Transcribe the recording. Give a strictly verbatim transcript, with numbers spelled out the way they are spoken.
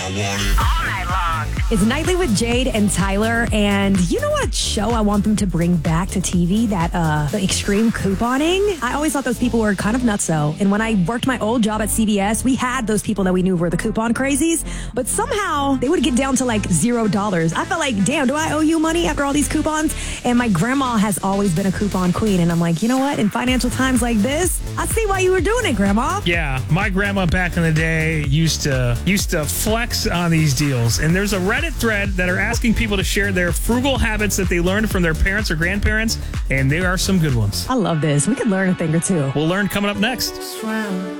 All night long. It's Nightly with Jade and Tyler, and you know what show I want them to bring back to T V? That, uh, the extreme couponing? I always thought those people were kind of nutso, and when I worked my old job at C B S, we had those people that we knew were the coupon crazies, but somehow they would get down to like zero dollars. I felt like, damn, do I owe you money after all these coupons? And my grandma has always been a coupon queen, and I'm like, you know what? In financial times like this, I see why you were doing it, Grandma. Yeah, my grandma back in the day used to used to flex on these deals. And there's a Reddit thread that are asking people to share their frugal habits that they learned from their parents or grandparents, and there are some good ones. I love this. We could learn a thing or two. We'll learn coming up next.